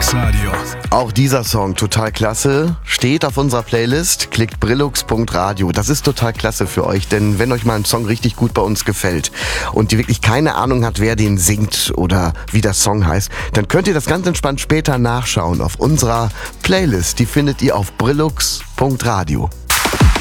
Brillux Radio. Auch dieser Song, total klasse, steht auf unserer Playlist. Klickt brillux.radio. Das ist total klasse für euch, denn wenn euch mal ein Song richtig gut bei uns gefällt und ihr wirklich keine Ahnung habt, wer den singt oder wie der Song heißt, dann könnt ihr das ganz entspannt später nachschauen auf unserer Playlist. Die findet ihr auf brillux.radio.